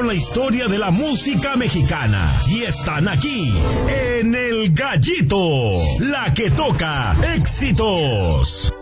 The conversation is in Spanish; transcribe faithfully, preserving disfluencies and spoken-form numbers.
la historia de la música mexicana y están aquí en El Gallito, la que toca éxitos.